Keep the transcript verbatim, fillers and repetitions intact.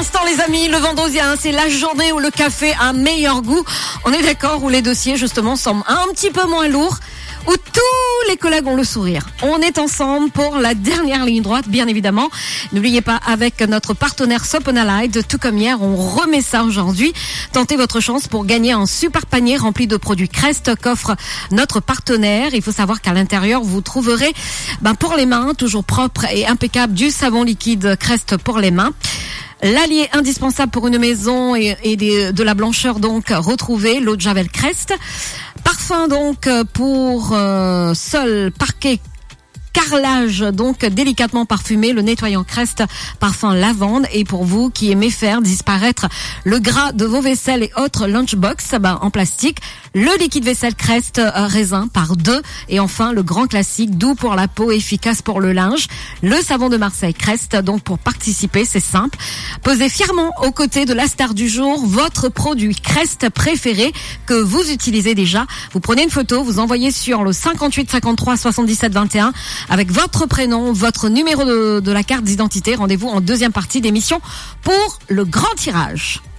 instant les amis, le vendredi, hein, c'est la journée où le café a un meilleur goût. On est d'accord, où les dossiers justement semblent un petit peu moins lourds, où tous les collègues ont le sourire. On est ensemble pour la dernière ligne droite, bien évidemment. N'oubliez pas, avec notre partenaire Soponalide, tout comme hier, on remet ça aujourd'hui. Tentez votre chance pour gagner un super panier rempli de produits Crest qu'offre notre partenaire. Il faut savoir qu'à l'intérieur, vous trouverez, ben, pour les mains, toujours propre et impeccable, du savon liquide Crest pour les mains. L'allié indispensable pour une maison et, et des, de la blancheur, donc, retrouvez l'eau de Javel Crest. Parfum, donc, pour euh, sol, parquet, carrelage, donc délicatement parfumé, le nettoyant Crest parfum lavande. Et pour vous qui aimez faire disparaître le gras de vos vaisselles et autres lunchbox ben, en plastique, le liquide vaisselle Crest euh, raisin par deux. Et enfin le grand classique, doux pour la peau, efficace pour le linge, le savon de Marseille Crest. Donc pour participer, c'est simple, posez fièrement aux côtés de la star du jour votre produit Crest préféré que vous utilisez déjà. Vous prenez une photo, vous envoyez sur le cinquante-huit cinquante-trois soixante-dix-sept vingt et un avec votre prénom, votre numéro de, de la carte d'identité. Rendez-vous en deuxième partie d'émission pour le grand tirage.